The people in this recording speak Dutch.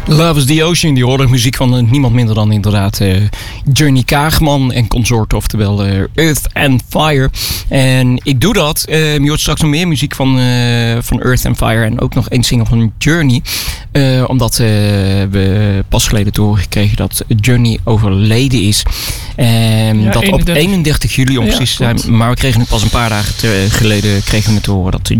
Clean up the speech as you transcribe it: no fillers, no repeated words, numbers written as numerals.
Love is the Ocean, die hoorde muziek van niemand minder dan inderdaad Johnny Kaagman en consort, oftewel Earth and Fire. En ik doe dat. Je hoort straks nog meer muziek van Earth and Fire en ook nog één single van Journey. Omdat we pas geleden te horen gekregen dat Journey overleden is. Dat op 31 juli om precies te zijn. Maar we kregen het pas een paar dagen geleden te horen dat